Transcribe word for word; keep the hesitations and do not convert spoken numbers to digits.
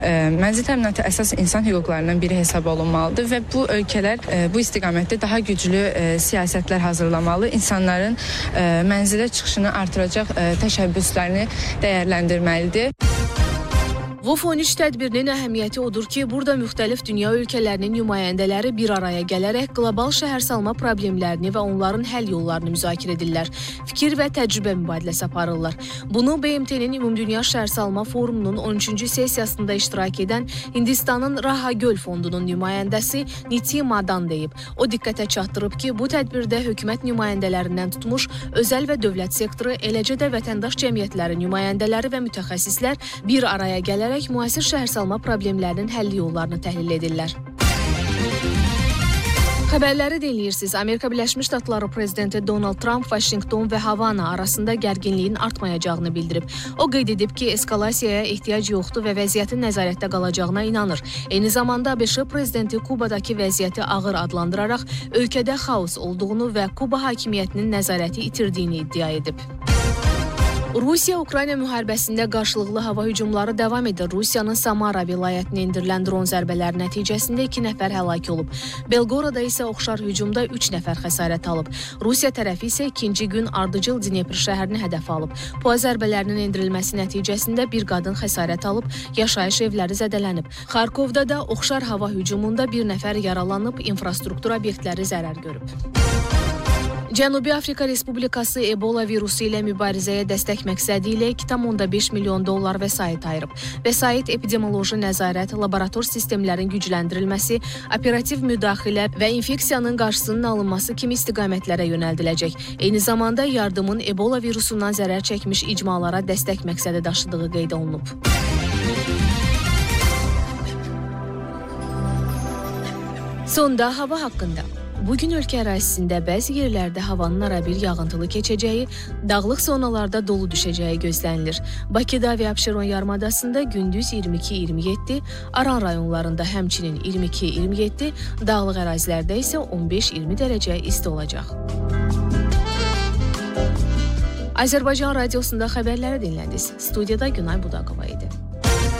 Mənzil təminatı əsas insan hüquqlarından biri hesab olunmalıdır və bu ölkələr bu istiqamətdə daha güclü siyasətlər hazırlamalı, insanların mənzilə çıxışını artıracaq təşəbbüslərini dəyərləndirməlidir. WOF on üç tədbirinin əhəmiyyəti odur ki, burada müxtəlif dünya ölkələrinin nümayəndələri bir araya gələrək qlobal şəhərsalma problemlərini və onların həll yollarını müzakirə edirlər, fikir və təcrübə mübadiləsi aparırlar. Bunu B M T-nin Ümumdünya Şəhərsalma Forumunun on üçüncü sessiyasında iştirak edən Hindistanın Raha Göl Fondunun nümayəndəsi Niti Madan deyib. O diqqətə çatdırıb ki, bu tədbirdə hökumət nümayəndələrindən tutmuş, özəl və dövlət sektoru, eləcə də vətəndaş cəmiyyətləri nümayəndələri və mütəxəssislər bir araya gələrək müasir şəhərsalma problemlərinin həlli yollarını təhlil edirlər. Xəbərləri dinləyirsiniz. Amerika Birləşmiş Ştatları prezidenti Donald Trump Vaşinqton və Havana arasında gərginliyin artmayacağını bildirib. O qeyd edib ki, eskalasiyaya ehtiyac yoxdur və vəziyyətin nəzarətdə qalacağına inanır. Eyni zamanda ABŞ prezidenti Kubadakı vəziyyəti ağır adlandıraraq ölkədə xaos olduğunu və Kuba hakimiyyətinin nəzarəti itirdiyini iddia edib. Rusiya-Ukrayna müharibəsində qarşılıqlı hava hücumları davam edir. Rusiyanın Samara vilayətinə endirilən dron zərbələri nəticəsində iki nəfər həlak olub. Belgorada isə oxşar hücumda üç nəfər xəsarət alıb. Rusiya tərəfi isə ikinci gün ardıcıl Dnepr şəhərini hədəf alıb. PUA zərbələrinin endirilməsi nəticəsində bir qadın xəsarət alıb, yaşayış evləri zədələnib. Xarkovda da oxşar hava hücumunda bir nəfər yaralanıb, infrastruktur obyektləri zərər görüb. Cənubi Afrika Respublikası Ebola virusu ilə mübarizəyə dəstək məqsədi ilə iki tam beş milyon dollar vəsait ayırıb. Vəsait epidemioloji nəzarət, laborator sistemlərin gücləndirilməsi, operativ müdaxilə və infeksiyanın qarşısının alınması kimi istiqamətlərə yönəldiləcək. Eyni zamanda yardımın Ebola virusundan zərər çəkmiş icmalara dəstək məqsədi daşıdığı qeyd olunub. Sonda hava haqqında. Bugün ölkə ərazisində bəzi yerlərdə havanın arabir yağıntılı keçəcəyi, dağlıq zonalarda dolu düşəcəyi gözlənilir. Bakıda və Abşeron yarımadasında gündüz iyirmi iki iyirmi yeddi, Aran rayonlarında həmçinin iyirmi iki iyirmi yeddi, dağlıq ərazilərdə isə on beş iyirmi dərəcə isti olacaq. Azərbaycan radiosunda xəbərləri dinlədiniz. Studiyada Günay Budaqova idi.